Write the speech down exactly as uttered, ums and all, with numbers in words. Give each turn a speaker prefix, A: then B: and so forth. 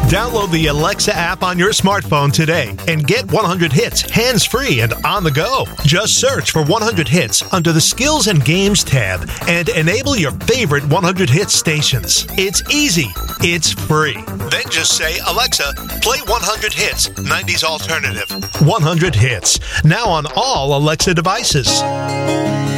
A: Download the Alexa app on your smartphone today and get one hundred hits hands-free and on the go. Just search for one hundred hits under the Skills and Games tab and enable your favorite one hundred hits stations. It's easy. It's free. Then just say, Alexa, play one hundred hits, nineties alternative. one hundred hits. Now on all Alexa devices.